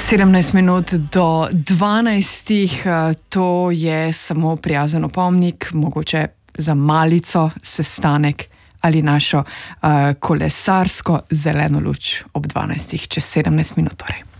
17 minut do 12, to je samo prijazen opomnik, mogoče za malico, sestanek ali našo kolesarsko zeleno luč ob 12, čez 17 minut torej.